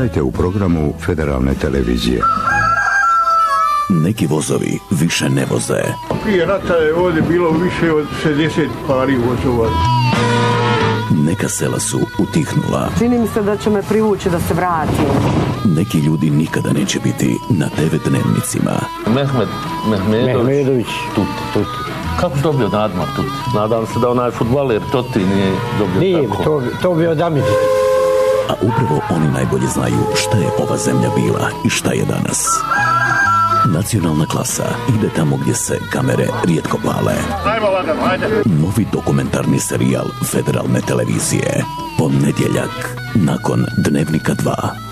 Gledajte u programu Federalne televizije. Neki vozovi više ne voze. Prije rata je ovdje bilo više od 60 pari vozova. Neka sela su utihnula. Čini mi se da će me privući da se vratim. Neki ljudi nikada neće biti na TV dnevnicima. Mehmedović, Tuti. Kako si dobio nadmor Tuti? Nadam se da onaj fudbaler Toti nije dobio nije, tako. Nije, to bio Damić. A upravo oni najbolje znaju šta je ova zemlja bila i šta je danas. Nacionalna klasa ide tamo gdje se kamere rijetko pale. Novi dokumentarni serijal Federalne televizije. Ponedjeljak nakon Dnevnika 2.